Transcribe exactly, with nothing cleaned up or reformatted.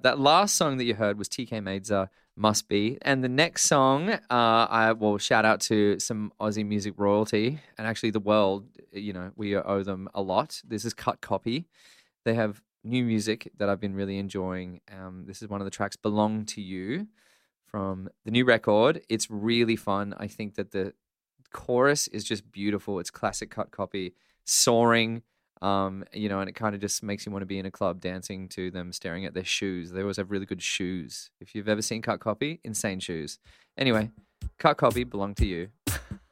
That last song that you heard was T K Maidza, Must Be. And the next song, uh, I will shout out to some Aussie music royalty and actually the world. You know, we owe them a lot. This is Cut Copy. They have new music that I've been really enjoying. Um, this is one of the tracks, Belong to You, from the new record. It's really fun. I think that the chorus is just beautiful. It's classic Cut Copy, soaring, um, you know, and it kind of just makes you want to be in a club dancing to them, staring at their shoes. They always have really good shoes. If you've ever seen Cut Copy, insane shoes. Anyway, Cut Copy, Belong to You.